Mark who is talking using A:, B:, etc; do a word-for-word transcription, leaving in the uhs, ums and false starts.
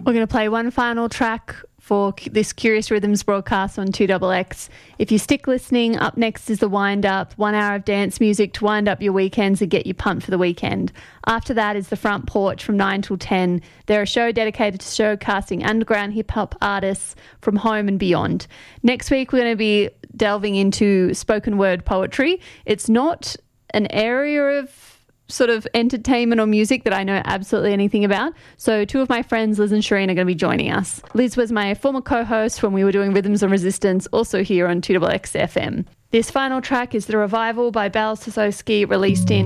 A: We're going to play one final track for this Curious Rhythms broadcast on two X X. If you stick listening, up next is the wind up, one hour of dance music to wind up your weekends and get you pumped for the weekend. After that is the Front Porch from nine till ten. They're a show dedicated to showcasting underground hip hop artists from home and beyond. Next week we're going to be delving into spoken word poetry. It's not an area of sort of entertainment or music that I know absolutely anything about. So two of my friends, Liz and Shireen, are going to be joining us. Liz was my former co-host when we were doing Rhythms and Resistance, also here on two X X F M. This final track is The Revival by Bal Sosowski, released in